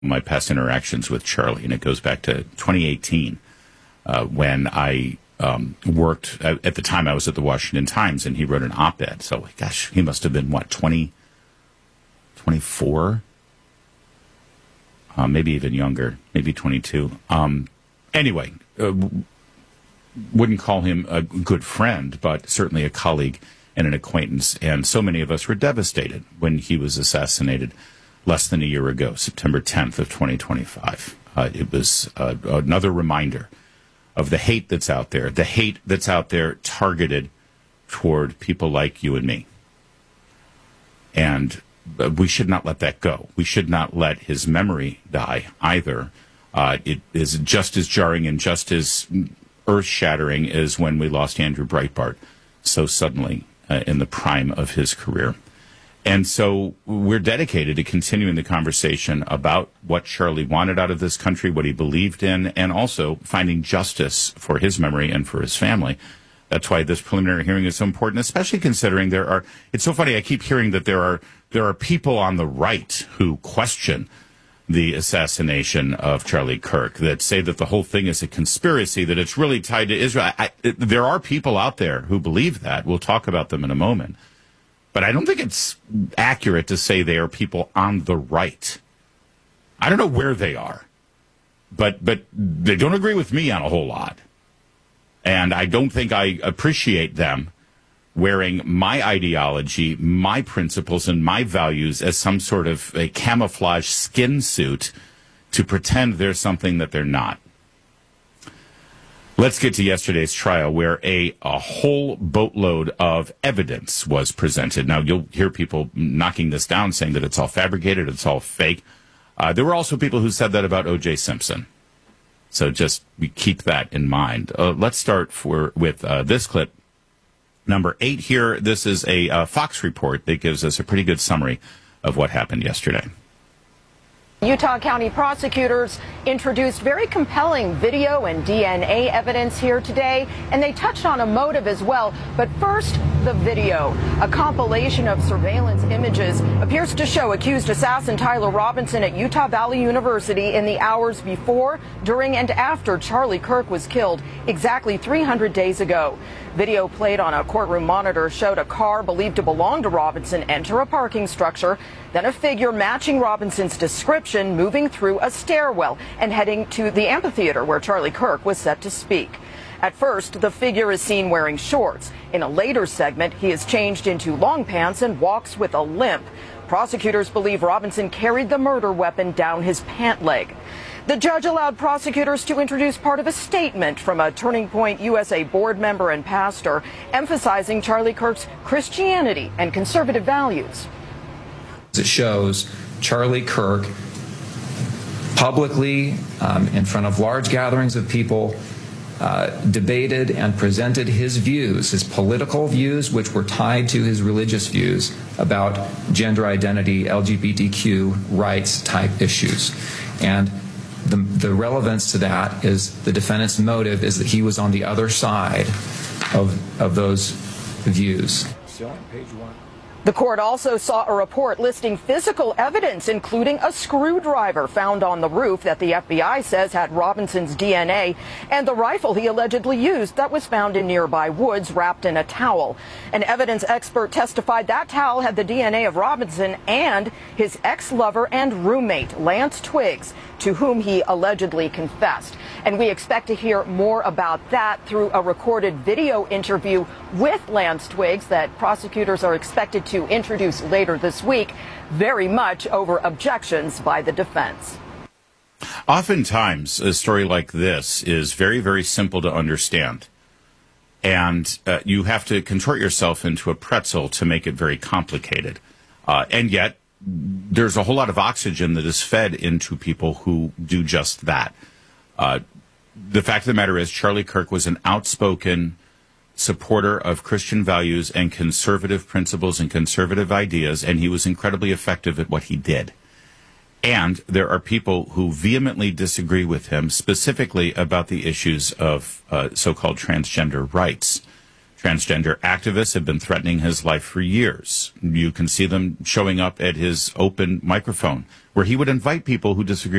my past interactions with Charlie, and it goes back to 2018 when I worked. At the time, I was at the Washington Times, and he wrote an op-ed. So, gosh, he must have been, 24? Maybe even younger, maybe 22. Anyway, wouldn't call him a good friend, but certainly a colleague and an acquaintance. And so many of us were devastated when he was assassinated less than a year ago, September 10th of 2025. It was another reminder of the hate that's out there, targeted toward people like you and me. And we should not let that go. We should not let his memory die either. It is just as jarring and just as earth-shattering as when we lost Andrew Breitbart so suddenly in the prime of his career. And so we're dedicated to continuing the conversation about what Charlie wanted out of this country, what he believed in, and also finding justice for his memory and for his family. That's why this preliminary hearing is so important, especially considering it's so funny, I keep hearing that there are people on the right who question the assassination of Charlie Kirk, that say that the whole thing is a conspiracy, that it's really tied to Israel. There are people out there who believe that. We'll talk about them in a moment. But I don't think it's accurate to say they are people on the right. I don't know where they are, but they don't agree with me on a whole lot. And I don't think I appreciate them wearing my ideology, my principles, and my values as some sort of a camouflage skin suit to pretend they're something that they're not. Let's get to yesterday's trial, where a whole boatload of evidence was presented. Now, you'll hear people knocking this down, saying that it's all fabricated, it's all fake. There were also people who said that about O.J. Simpson. So just keep that in mind. Let's start with this clip. Number 8 here. This is a Fox report that gives us a pretty good summary of what happened yesterday. Utah County prosecutors introduced very compelling video and DNA evidence here today, and they touched on a motive as well. But first, the video. A compilation of surveillance images appears to show accused assassin Tyler Robinson at Utah Valley University in the hours before, during, and after Charlie Kirk was killed exactly 300 days ago. Video played on a courtroom monitor showed a car believed to belong to Robinson enter a parking structure, then a figure matching Robinson's description moving through a stairwell and heading to the amphitheater where Charlie Kirk was set to speak. At first, the figure is seen wearing shorts. In a later segment, he is changed into long pants and walks with a limp. Prosecutors believe Robinson carried the murder weapon down his pant leg. The judge allowed prosecutors to introduce part of a statement from a Turning Point USA board member and pastor, emphasizing Charlie Kirk's Christianity and conservative values. It shows Charlie Kirk publicly, in front of large gatherings of people, debated and presented his views, his political views, which were tied to his religious views about gender identity, LGBTQ rights type issues. And the relevance to that is the defendant's motive is that he was on the other side of those views. Still on page 1. The court also saw a report listing physical evidence, including a screwdriver found on the roof that the FBI says had Robinson's DNA, and the rifle he allegedly used that was found in nearby woods wrapped in a towel. An evidence expert testified that towel had the DNA of Robinson and his ex-lover and roommate, Lance Twiggs, to whom he allegedly confessed. And we expect to hear more about that through a recorded video interview with Lance Twiggs that prosecutors are expected to introduce later this week, very much over objections by the defense. Oftentimes, a story like this is very, very simple to understand. And you have to contort yourself into a pretzel to make it very complicated. And yet, there's a whole lot of oxygen that is fed into people who do just that. The fact of the matter is, Charlie Kirk was an outspoken supporter of Christian values and conservative principles and conservative ideas, and he was incredibly effective at what he did. And there are people who vehemently disagree with him, specifically about the issues of so-called transgender rights. Transgender activists have been threatening his life for years. You can see them showing up at his open microphone, where he would invite people who disagree